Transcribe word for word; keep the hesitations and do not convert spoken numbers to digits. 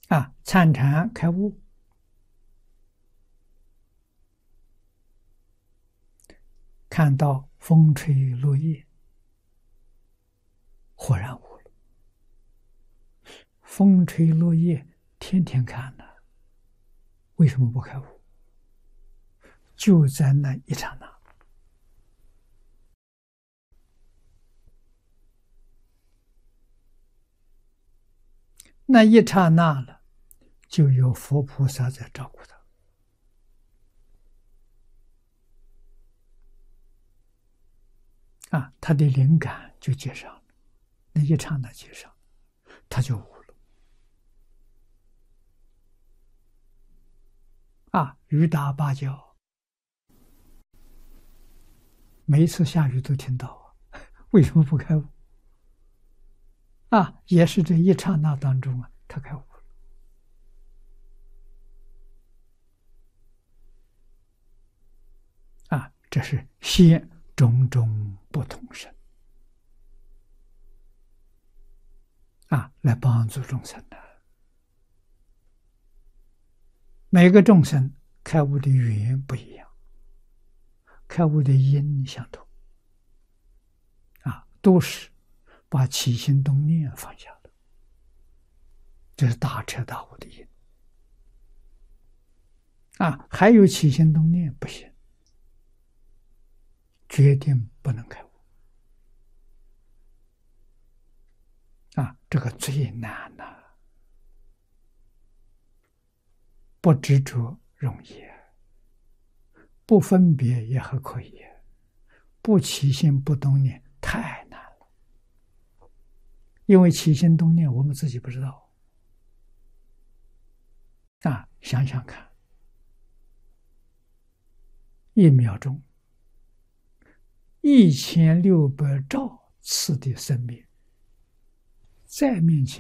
啊，参禅开悟，看到风吹落叶，豁然悟了。风吹落叶，天天看呢，为什么不开悟？就在那一刹那。那一刹那了，就有佛菩萨在照顾他。啊，他的灵感就接上了，那一刹那接上，他就悟了。啊，雨打芭蕉，每一次下雨都听到啊，为什么不开悟？啊，也是这一刹那当中啊，他开悟了。啊，这是现种种不同身啊，来帮助众生的。每个众生开悟的缘不一样，开悟的因相同，啊，都是把起心动念放下了，这是大彻大悟的因。啊，还有起心动念不行，决定不能开悟。啊，这个最难呐、啊！不执着容易，不分别也还可以，不起心不动念太难了。因为起心动念我们自己不知道。啊，想想看，一秒钟一千六百兆次的生命在面前